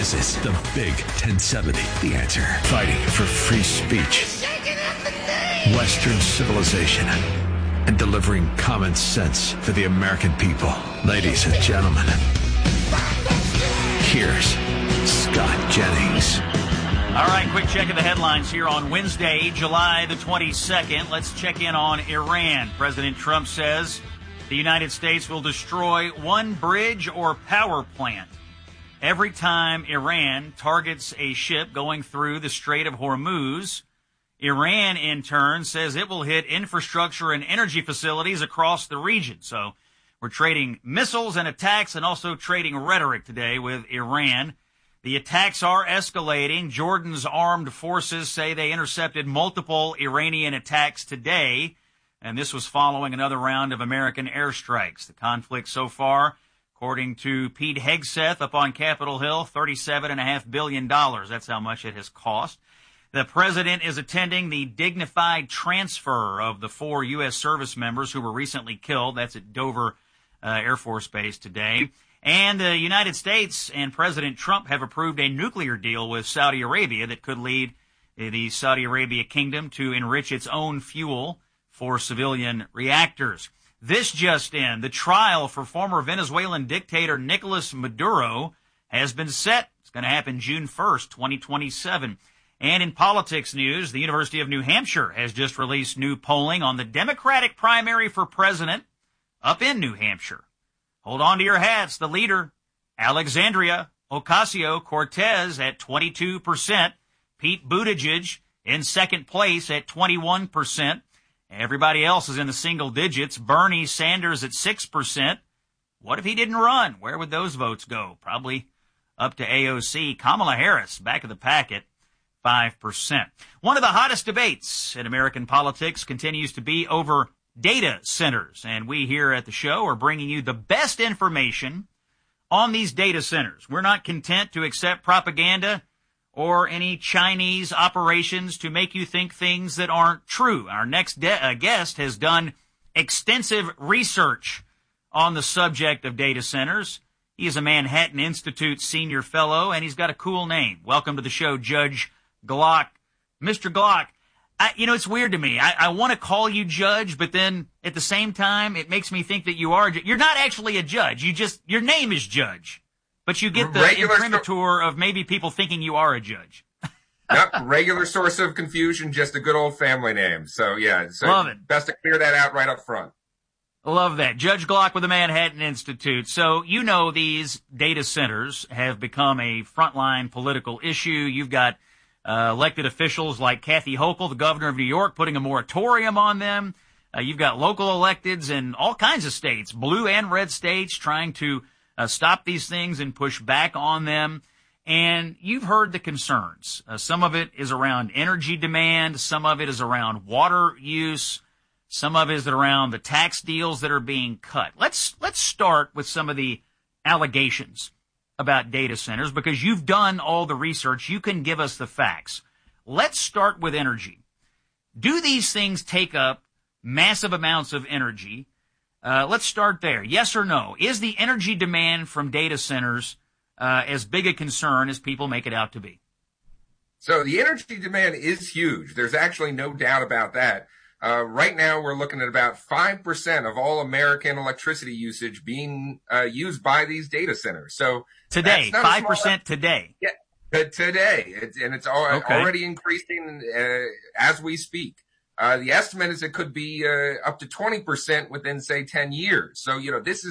This is the Big 1070. The Answer. Fighting for free speech, Western civilization, and delivering common sense for the American people. Ladies and gentlemen, here's Scott Jennings. All right, quick check of the headlines here on Wednesday, July the 22nd. Let's check in on Iran. President Trump says the United States will destroy one bridge or power plant every time Iran targets a ship going through the Strait of Hormuz. Iran, in turn, says it will hit infrastructure and energy facilities across the region. So we're trading missiles and attacks and also trading rhetoric today with Iran. The attacks are escalating. Jordan's armed forces say they intercepted multiple Iranian attacks today, and this was following another round of American airstrikes. The conflict so far, according to Pete Hegseth up on Capitol Hill, $37.5 billion. That's how much it has cost. The president is attending the dignified transfer of the 4 U.S. service members who were recently killed. That's at Dover Air Force Base today. And the United States and President Trump have approved a nuclear deal with Saudi Arabia that could lead the Saudi Arabia kingdom to enrich its own fuel for civilian reactors. This just in, the trial for former Venezuelan dictator Nicolas Maduro has been set. It's going to happen June 1st, 2027. And in politics news, the University of New Hampshire has just released new polling on the Democratic primary for president up in New Hampshire. Hold on to your hats. The leader, Alexandria Ocasio-Cortez at 22%. Pete Buttigieg in second place at 21%. Everybody else is in the single digits. Bernie Sanders at 6%. What if he didn't run? Where would those votes go? Probably up to AOC. Kamala Harris back of the pack at 5%. One of the hottest debates in American politics continues to be over data centers, and we here at the show are bringing you the best information on these data centers. We're not content to accept propaganda or any Chinese operations to make you think things that aren't true. Our next guest has done extensive research on the subject of data centers. He is a Manhattan Institute senior fellow, and he's got a cool name. Welcome to the show, Judge Glock. Mr. Glock, it's weird to me. I want to call you judge, but then at the same time, it makes me think that you are. You're not actually a judge. Your name is Judge, but you get the imprimatur of maybe people thinking you are a judge. Yep, regular source of confusion, just a good old family name. So yeah, love it. Best to clear that out right up front. Love that. Judge Glock with the Manhattan Institute. So these data centers have become a frontline political issue. You've got elected officials like Kathy Hochul, the governor of New York, putting a moratorium on them. You've got local electeds in all kinds of states, blue and red states, trying to stop these things and push back on them. And you've heard the concerns. Some of it is around energy demand. Some of it is around water use. Some of it is around the tax deals that are being cut. Let's start with some of the allegations about data centers, because you've done all the research. You can give us the facts. Let's start with energy. Do these things take up massive amounts of energy? Let's start there. Yes or no? Is the energy demand from data centers as big a concern as people make it out to be? So the energy demand is huge. There's actually no doubt about that. Right now, we're looking at about 5% of all American electricity usage being used by these data centers. So today, 5% today. Yeah, today, it's already increasing as we speak. The estimate is it could be up to 20% within, say, 10 years. So this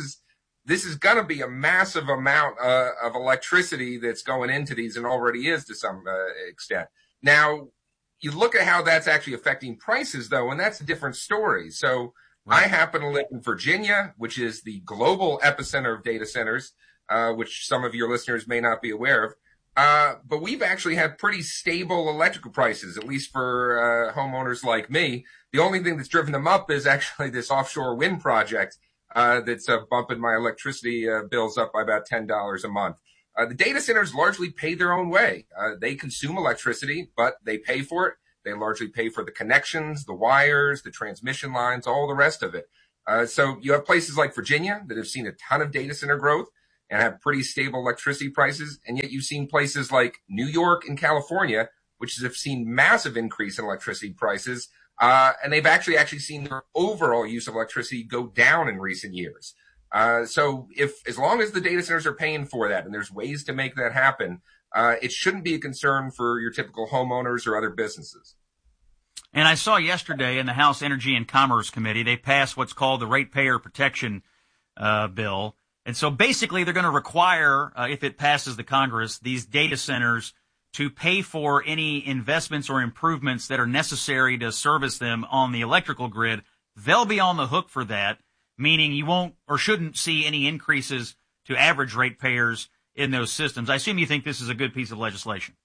is going to be a massive amount of electricity that's going into these, and already is to some extent. Now, you look at how that's actually affecting prices, though, and that's a different story. So right. I happen to live in Virginia, which is the global epicenter of data centers, which some of your listeners may not be aware of. But we've actually had pretty stable electrical prices, at least for homeowners like me. The only thing that's driven them up is actually this offshore wind project that's bumping my electricity bills up by about $10 a month. The data centers largely pay their own way. They consume electricity, but they pay for it. They largely pay for the connections, the wires, the transmission lines, all the rest of it. So you have places like Virginia that have seen a ton of data center growth. and have pretty stable electricity prices. And yet you've seen places like New York and California, which have seen massive increase in electricity prices. And they've actually seen their overall use of electricity go down in recent years. So as long as the data centers are paying for that, and there's ways to make that happen, it shouldn't be a concern for your typical homeowners or other businesses. And I saw yesterday in the House Energy and Commerce Committee, they passed what's called the Ratepayer Protection Bill. And so basically they're going to require, if it passes the Congress, these data centers to pay for any investments or improvements that are necessary to service them on the electrical grid. They'll be on the hook for that, meaning you won't or shouldn't see any increases to average ratepayers in those systems. I assume you think this is a good piece of legislation.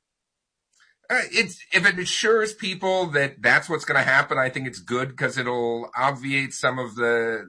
If it assures people that that's what's going to happen, I think it's good because it'll obviate some of the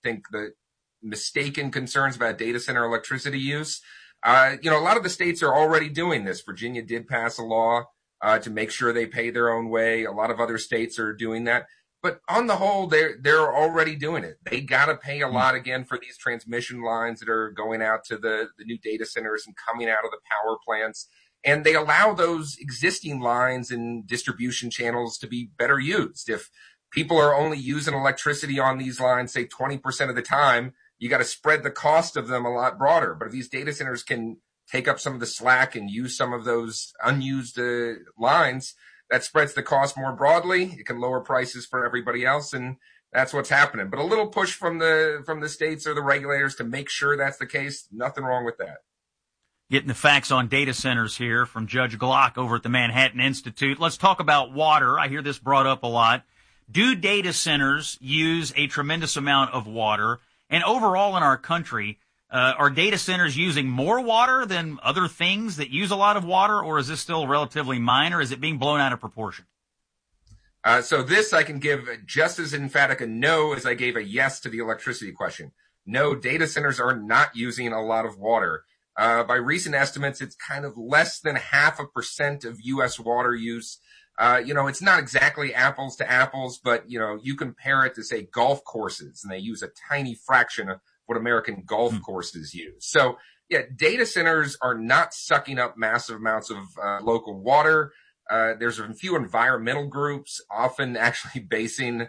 mistaken concerns about data center electricity use. A lot of the states are already doing this. Virginia did pass a law to make sure they pay their own way. A lot of other states are doing that. But on the whole, they're already doing it. They got to pay a lot again for these transmission lines that are going out to the new data centers and coming out of the power plants. And they allow those existing lines and distribution channels to be better used. If people are only using electricity on these lines, say 20% of the time, you got to spread the cost of them a lot broader. But if these data centers can take up some of the slack and use some of those unused lines, that spreads the cost more broadly. It can lower prices for everybody else, and that's what's happening. But a little push from the states or the regulators to make sure that's the case. Nothing wrong with that. Getting the facts on data centers here from Judge Glock over at the Manhattan Institute. Let's talk about water. I hear this brought up a lot. Do data centers use a tremendous amount of water? And overall in our country, are data centers using more water than other things that use a lot of water, or is this still relatively minor? Is it being blown out of proportion? So this I can give just as emphatic a no as I gave a yes to the electricity question. No, data centers are not using a lot of water. By recent estimates, it's kind of less than 0.5% of U.S. water use. It's not exactly apples to apples, but, you compare it to, say, golf courses, and they use a tiny fraction of what American golf courses use. So, yeah, data centers are not sucking up massive amounts of local water. There's a few environmental groups often actually basing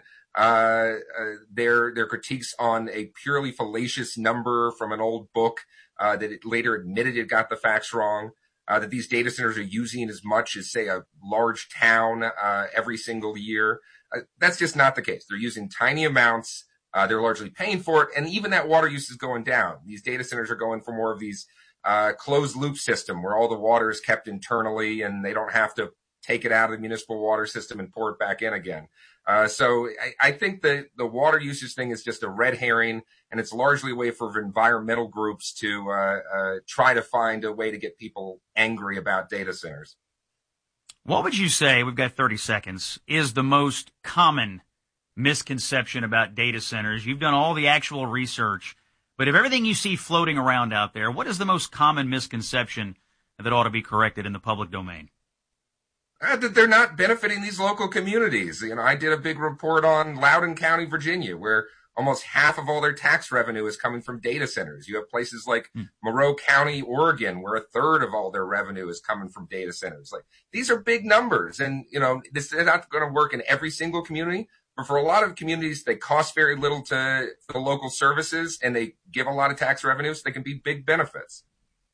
their critiques on a purely fallacious number from an old book that it later admitted it got the facts wrong, that these data centers are using as much as, say, a large town every single year. That's just not the case. They're using tiny amounts. They're largely paying for it, and even that water use is going down. These data centers are going for more of these closed loop system where all the water is kept internally and they don't have to take it out of the municipal water system and pour it back in again. So I think that the water usage thing is just a red herring, and it's largely a way for environmental groups to try to find a way to get people angry about data centers. What would you say, we've got 30 seconds, is the most common misconception about data centers? You've done all the actual research, but of everything you see floating around out there, what is the most common misconception that ought to be corrected in the public domain? That they're not benefiting these local communities. I did a big report on Loudoun County, Virginia, where almost half of all their tax revenue is coming from data centers. You have places like Monroe County, Oregon, where 1/3 of all their revenue is coming from data centers. Like, these are big numbers, and this is not going to work in every single community. But for a lot of communities, they cost very little to the local services, and they give a lot of tax revenue, so they can be big benefits.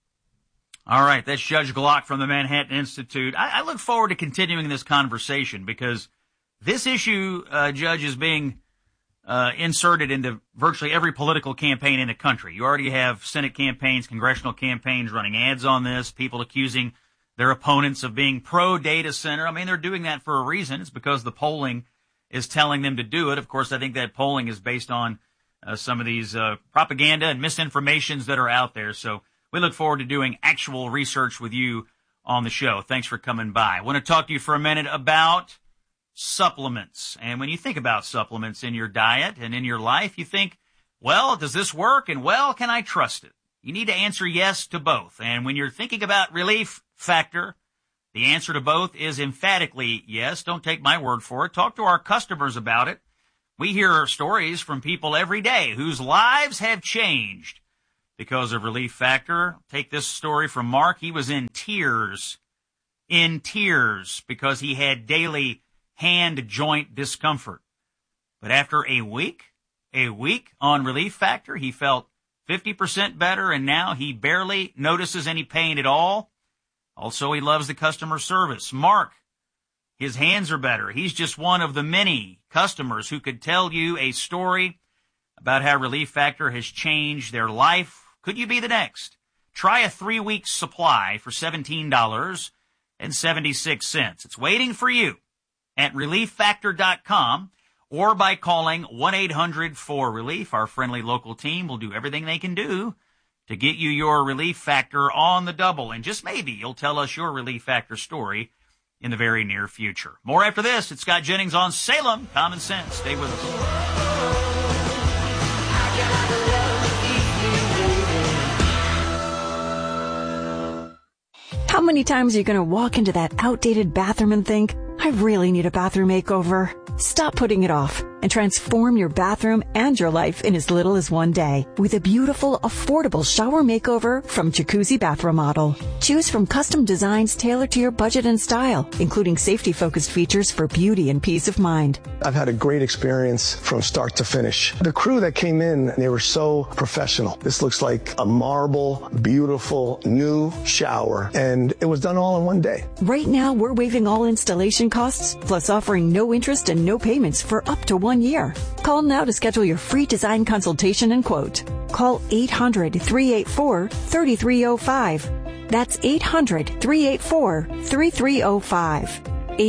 All right, that's Judge Glock from the Manhattan Institute. I look forward to continuing this conversation because this issue, Judge, is being inserted into virtually every political campaign in the country. You already have Senate campaigns, congressional campaigns running ads on this, people accusing their opponents of being pro-data center. I mean, they're doing that for a reason. It's because the polling is telling them to do it. Of course, I think that polling is based on some of these propaganda and misinformations that are out there. So we look forward to doing actual research with you on the show. Thanks for coming by. I want to talk to you for a minute about supplements. And when you think about supplements in your diet and in your life, you think, well, does this work? And, well, can I trust it? You need to answer yes to both. And when you're thinking about Relief Factor, the answer to both is emphatically yes. Don't take my word for it. Talk to our customers about it. We hear stories from people every day whose lives have changed because of Relief Factor. Take this story from Mark. He was in tears because he had daily hand joint discomfort. But after a week on Relief Factor, he felt 50% better, and now he barely notices any pain at all. Also, he loves the customer service. Mark, his hands are better. He's just one of the many customers who could tell you a story about how Relief Factor has changed their life. Could you be the next? Try a 3-week supply for $17.76. It's waiting for you at ReliefFactor.com or by calling 1-800-4RELIEF. Our friendly local team will do everything they can do to get you your Relief Factor on the double. And just maybe you'll tell us your Relief Factor story in the very near future. More after this. It's Scott Jennings on Salem Common Sense. Stay with us. How many times are you going to walk into that outdated bathroom and think, I really need a bathroom makeover? Stop putting it off and transform your bathroom and your life in as little as one day with a beautiful, affordable shower makeover from Jacuzzi Bath Remodel. Choose from custom designs tailored to your budget and style, including safety-focused features for beauty and peace of mind. I've had a great experience from start to finish. The crew that came in, they were so professional. This looks like a marble, beautiful, new shower, and it was done all in one day. Right now, we're waiving all installation costs, plus offering no interest and no payments for up to 1 year. Call now to schedule your free design consultation and quote. Call 800-384-3305. That's 800-384-3305.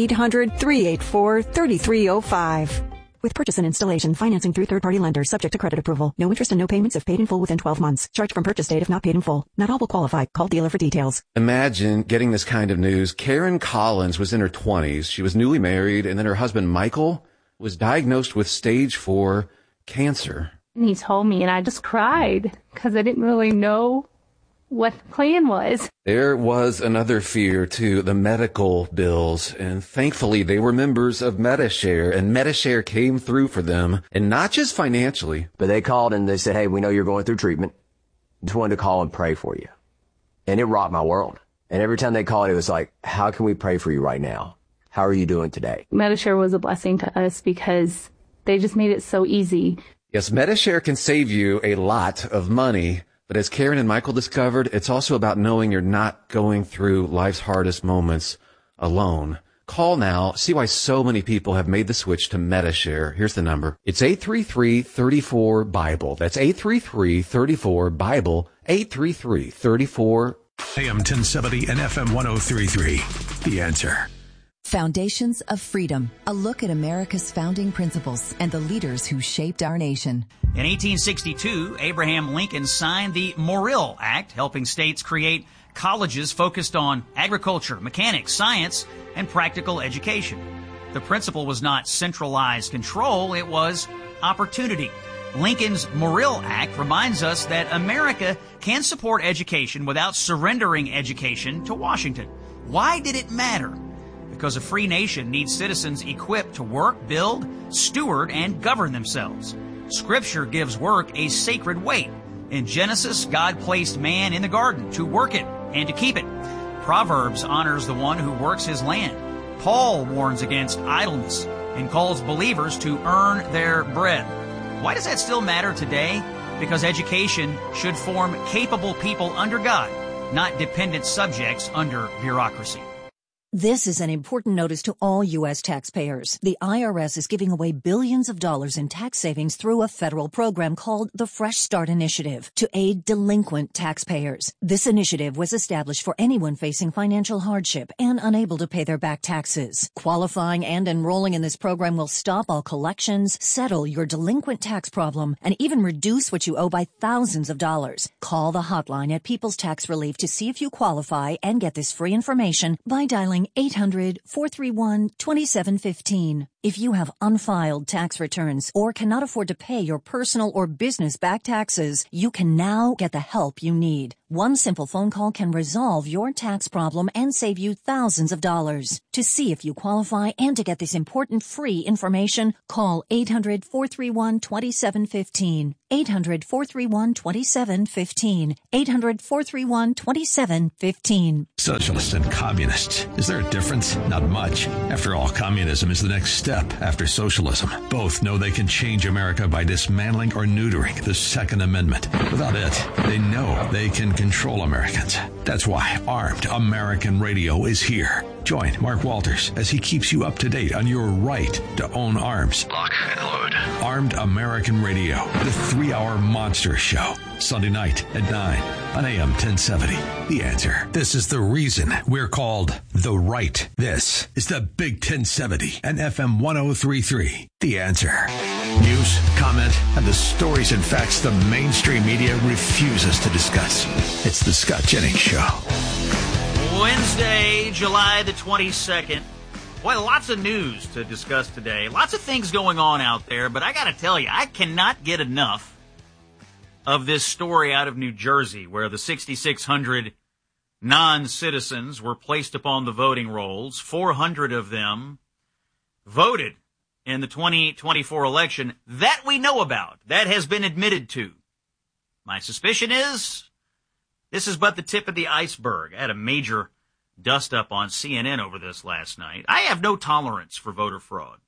800-384-3305. With purchase and installation, financing through third-party lenders, subject to credit approval. No interest and no payments if paid in full within 12 months. Charge from purchase date if not paid in full. Not all will qualify. Call dealer for details. Imagine getting this kind of news. Karen Collins was in her 20s. She was newly married, and then her husband, Michael, was diagnosed with stage 4 cancer. And he told me, and I just cried because I didn't really know what the plan was. There was another fear, too, the medical bills. And thankfully, they were members of Medi-Share, and Medi-Share came through for them, and not just financially. But they called and they said, hey, we know you're going through treatment. Just wanted to call and pray for you. And it rocked my world. And every time they called, it was like, how can we pray for you right now? How are you doing today? Medi-Share was a blessing to us because they just made it so easy. Yes, Medi-Share can save you a lot of money. But as Karen and Michael discovered, it's also about knowing you're not going through life's hardest moments alone. Call now. See why so many people have made the switch to Medi-Share. Here's the number. It's 833-34-BIBLE. That's 833-34-BIBLE. 833-34. AM 1070 and FM 103.3. The Answer. Foundations of Freedom, a look at America's founding principles and the leaders who shaped our nation. In 1862, Abraham Lincoln signed the Morrill Act, helping states create colleges focused on agriculture, mechanics, science, and practical education. The principle was not centralized control, it was opportunity. Lincoln's Morrill Act reminds us that America can support education without surrendering education to Washington. Why did it matter? Because a free nation needs citizens equipped to work, build, steward, and govern themselves. Scripture gives work a sacred weight. In Genesis, God placed man in the garden to work it and to keep it. Proverbs honors the one who works his land. Paul warns against idleness and calls believers to earn their bread. Why does that still matter today? Because education should form capable people under God, not dependent subjects under bureaucracy. This is an important notice to all U.S. taxpayers. The IRS is giving away billions of dollars in tax savings through a federal program called the Fresh Start Initiative to aid delinquent taxpayers. This initiative was established for anyone facing financial hardship and unable to pay their back taxes. Qualifying and enrolling in this program will stop all collections, settle your delinquent tax problem, and even reduce what you owe by thousands of dollars. Call the hotline at People's Tax Relief to see if you qualify and get this free information by dialing 800-431-2715. If you have unfiled tax returns or cannot afford to pay your personal or business back taxes, you can now get the help you need. One simple phone call can resolve your tax problem and save you thousands of dollars. To see if you qualify and to get this important free information, call 800-431-2715. 800-431-2715. 800-431-2715. Socialists and communists. Is there a difference? Not much. After all, communism is the next step after socialism. Both know they can change America by dismantling or neutering the Second Amendment. Without it, they know they can control Americans. That's why Armed American Radio is here. Join Mark Walters as he keeps you up to date on your right to own arms. Lock and load. Armed American Radio, the 3-hour monster show. Sunday night at 9 on AM 1070. The Answer. This is the reason we're called The Right. This is the Big 1070 and FM 1033. The Answer. News, comment, and the stories and facts the mainstream media refuses to discuss. It's the Scott Jennings Show. Wednesday, July the 22nd. Boy, lots of news to discuss today. Lots of things going on out there, but I got to tell you, I cannot get enough of this story out of New Jersey, where the 6,600 non-citizens were placed upon the voting rolls. 400 of them voted in the 2024 election that we know about, that has been admitted to. My suspicion is this is but the tip of the iceberg. I had a major dust-up on CNN over this last night. I have no tolerance for voter fraud.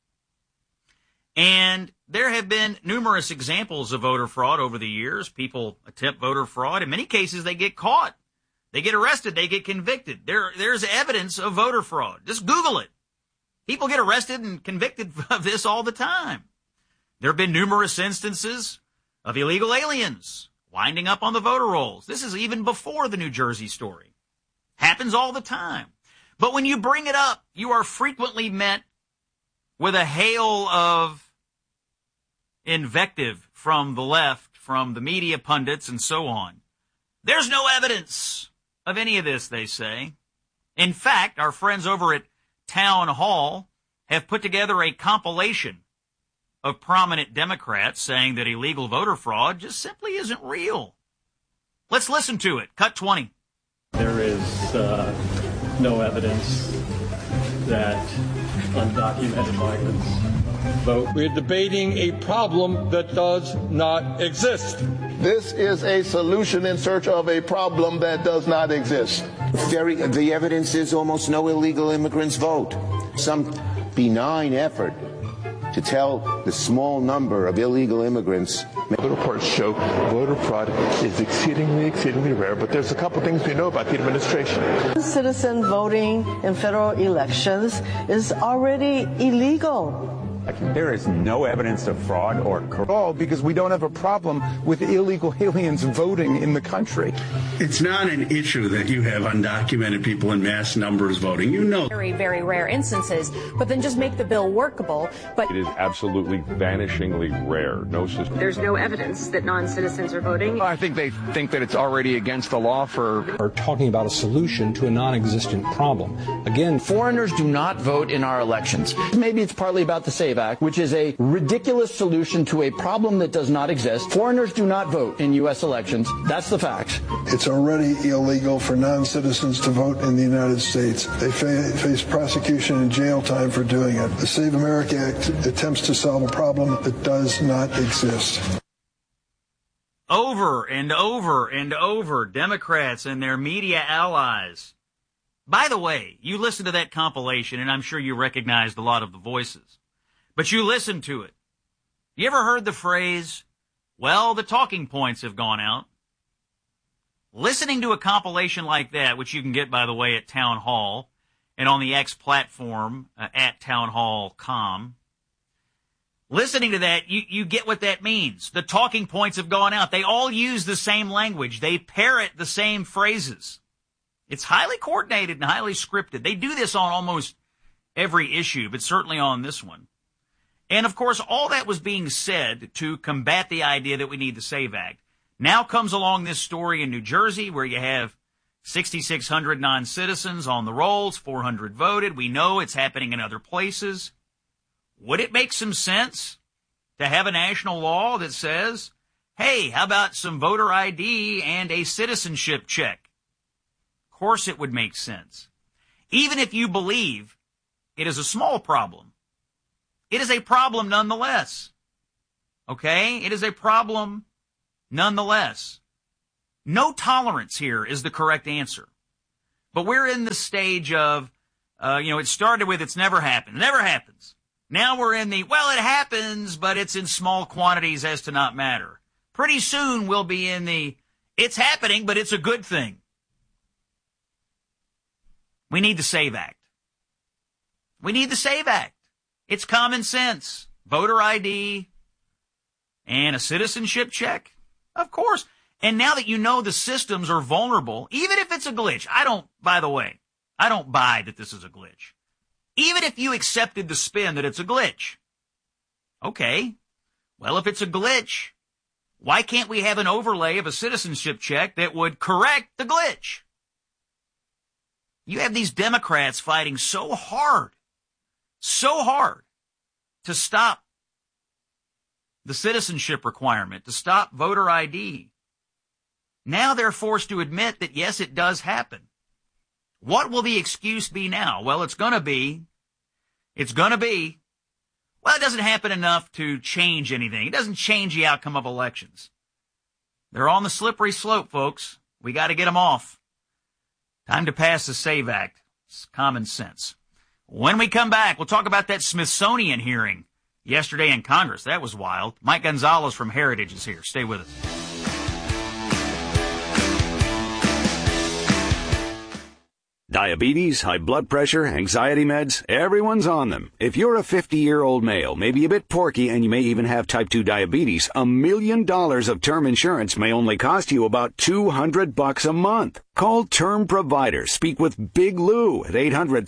And there have been numerous examples of voter fraud over the years. People attempt voter fraud. In many cases, they get caught. They get arrested. They get convicted. There's evidence of voter fraud. Just Google it. People get arrested and convicted of this all the time. There have been numerous instances of illegal aliens winding up on the voter rolls. This is even before the New Jersey story. Happens all the time. But when you bring it up, you are frequently met with a hail of invective from the left, from the media pundits, and so on. There's no evidence of any of this, they say. In fact, our friends over at Town Hall have put together a compilation of prominent Democrats saying that illegal voter fraud just simply isn't real. Let's listen to it. Cut 20. There is no evidence that undocumented migrants vote. We're debating a problem that does not exist. This is a solution in search of a problem that does not exist. The evidence is almost no illegal immigrants vote. Some benign effort to tell the small number of illegal immigrants. The reports show voter fraud is exceedingly rare, but there's a couple things we know about the administration. Citizen voting in federal elections is already illegal. There is no evidence of fraud or corruption because we don't have a problem with illegal aliens voting in the country. It's not an issue that you have undocumented people in mass numbers voting. You know. Very, very rare instances, but then just make the bill workable. But it is absolutely vanishingly rare. No system. There's no evidence that non-citizens are voting. I think they think that it's already against the law for... We're talking about a solution to a non-existent problem. Again, foreigners do not vote in our elections. Maybe it's partly about the SAVE Act, which is a ridiculous solution to a problem that does not exist. Foreigners do not vote in U.S. elections. That's the facts. It's already illegal for non-citizens to vote in the United States. They face prosecution and jail time for doing it. The Save America Act attempts to solve a problem that does not exist. Over and over and over, Democrats and their media allies. By the way, you listen to that compilation, and I'm sure you recognized a lot of the voices. But you listen to it. You ever heard the phrase, well, the talking points have gone out? Listening to a compilation like that, which you can get, by the way, at Town Hall and on the X platform at townhall.com, listening to that, you get what that means. The talking points have gone out. They all use the same language. They parrot the same phrases. It's highly coordinated and highly scripted. They do this on almost every issue, but certainly on this one. And, of course, all that was being said to combat the idea that we need the SAVE Act. Now comes along this story in New Jersey where you have 6,600 non-citizens on the rolls, 400 voted. We know it's happening in other places. Would it make some sense to have a national law that says hey, how about some voter ID and a citizenship check? Of course it would make sense. Even if you believe it is a small problem, it is a problem nonetheless. Okay? It is a problem nonetheless. No tolerance here is the correct answer. But we're in the stage of, it started with it's never happened. It never happens. Now we're in the, well, it happens, but it's in small quantities as to not matter. Pretty soon we'll be in the, it's happening, but it's a good thing. We need the SAVE Act. We need the SAVE Act. It's common sense. Voter ID and a citizenship check. Of course. And now that you know the systems are vulnerable, even if it's a glitch, I don't buy that this is a glitch. Even if you accepted the spin that it's a glitch. Okay. Well, if it's a glitch, why can't we have an overlay of a citizenship check that would correct the glitch? You have these Democrats fighting so hard to stop the citizenship requirement, to stop voter ID. Now they're forced to admit that, yes, it does happen. What will the excuse be now? Well, it's going to be, well, it doesn't happen enough to change anything. It doesn't change the outcome of elections. They're on the slippery slope, folks. We got to get them off. Time to pass the SAVE Act. It's common sense. When we come back, we'll talk about that Smithsonian hearing yesterday in Congress. That was wild. Mike Gonzalez from Heritage is here. Stay with us. Diabetes, high blood pressure, anxiety meds, everyone's on them. If you're a 50-year-old male, maybe a bit porky, and you may even have type 2 diabetes, $1 million of term insurance may only cost you about $200 a month. Call Term Provider. Speak with Big Lou at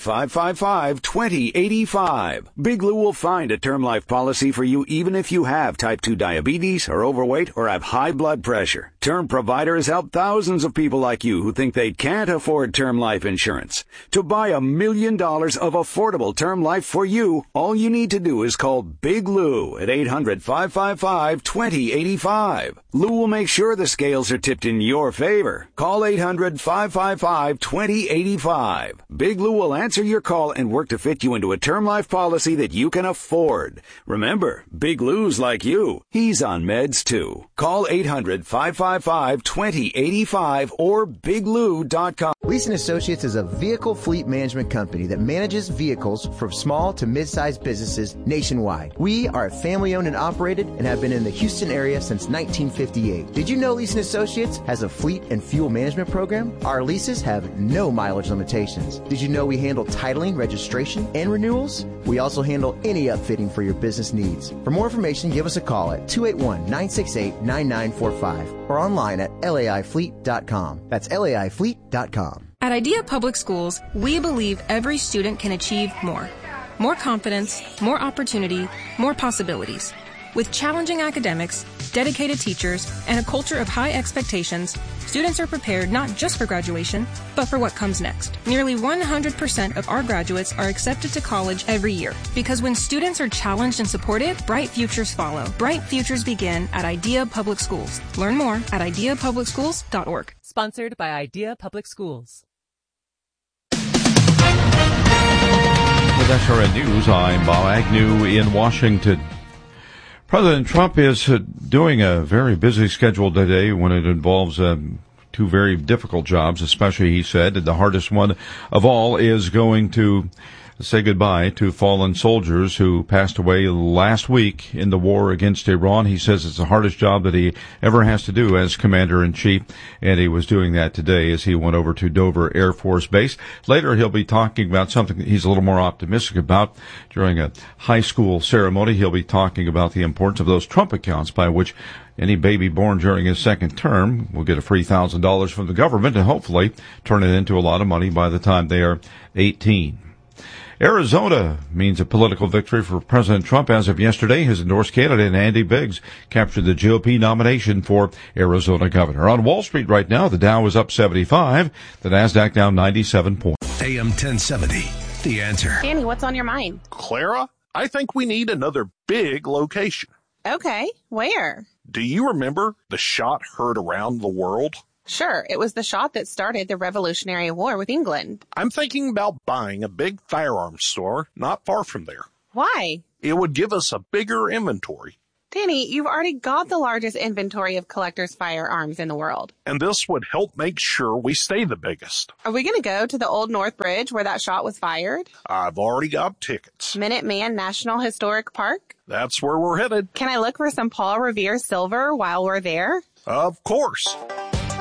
800-555-2085. Big Lou will find a term life policy for you even if you have type 2 diabetes, are overweight, or have high blood pressure. Term Provider has helped thousands of people like you who think they can't afford term life insurance. To buy $1 million of affordable term life for you, all you need to do is call Big Lou at 800-555-2085. Lou will make sure the scales are tipped in your favor. Call 800-555-2085. Big Lou will answer your call and work to fit you into a term life policy that you can afford. Remember, Big Lou's like you. He's on meds too. Call 800-555-2085 or biglou.com. Leeson Associates is a vehicle fleet management company that manages vehicles for small to mid-sized businesses nationwide. We are family-owned and operated and have been in the Houston area since 1958. Did you know Leeson Associates has a fleet and fuel management program? Our leases have no mileage limitations. Did you know we handle titling, registration, and renewals? We also handle any upfitting for your business needs. For more information, give us a call at 281-968-9945 or online at laifleet.com. That's laifleet.com. At Idea Public Schools, we believe every student can achieve more. More confidence, more opportunity, more possibilities. With challenging academics, dedicated teachers, and a culture of high expectations, students are prepared not just for graduation, but for what comes next. Nearly 100% of our graduates are accepted to college every year. Because when students are challenged and supported, bright futures follow. Bright futures begin at Idea Public Schools. Learn more at ideapublicschools.org. Sponsored by Idea Public Schools. With SRN News, I'm Bob Agnew in Washington. President Trump is doing a very busy schedule today when it involves two very difficult jobs, especially, he said, the hardest one of all is going to say goodbye to fallen soldiers who passed away last week in the war against Iran. He says it's the hardest job that he ever has to do as commander-in-chief, and he was doing that today as he went over to Dover Air Force Base. Later, he'll be talking about something that he's a little more optimistic about. During a high school ceremony, he'll be talking about the importance of those Trump accounts by which any baby born during his second term will get a free $1,000 from the government and hopefully turn it into a lot of money by the time they are 18. Arizona means a political victory for President Trump. As of yesterday, his endorsed candidate, Andy Biggs, captured the GOP nomination for Arizona governor. On Wall Street right now, the Dow is up 75, the NASDAQ down 97 points. AM 1070, The Answer. Danny, what's on your mind? Clara, I think we need another big location. Okay, where? Do you remember the shot heard around the world? Sure, it was the shot that started the Revolutionary War with England. I'm thinking about buying a big firearms store not far from there. Why? It would give us a bigger inventory. Danny, you've already got the largest inventory of collectors' firearms in the world. And this would help make sure we stay the biggest. Are we going to go to the Old North Bridge where that shot was fired? I've already got tickets. Minuteman National Historic Park? That's where we're headed. Can I look for some Paul Revere silver while we're there? Of course.